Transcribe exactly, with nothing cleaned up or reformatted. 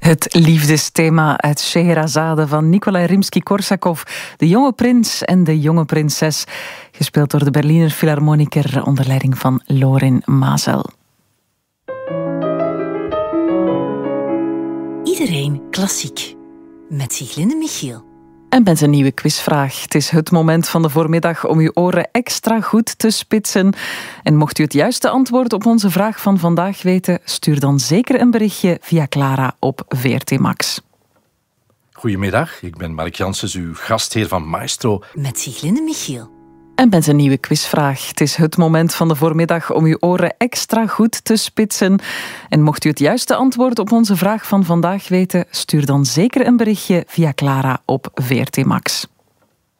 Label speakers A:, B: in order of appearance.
A: Het liefdesthema uit Scheherazade van Nikolai Rimsky-Korsakov, De jonge prins en de jonge prinses, gespeeld door de Berliner Philharmoniker onder leiding van Lorin Maazel.
B: Iedereen klassiek, met Sieglinde Michiel.
A: En met een nieuwe quizvraag. Het is het moment van de voormiddag om uw oren extra goed te spitsen. En mocht u het juiste antwoord op onze vraag van vandaag weten, stuur dan zeker een berichtje via Clara op V R T Max.
C: Goedemiddag, ik ben Mark Janssens, uw gastheer van Maestro.
B: Met Sieglinde Michiel.
A: En met een nieuwe quizvraag. Het is het moment van de voormiddag om uw oren extra goed te spitsen. En mocht u het juiste antwoord op onze vraag van vandaag weten, stuur dan zeker een berichtje via Clara op V R T Max.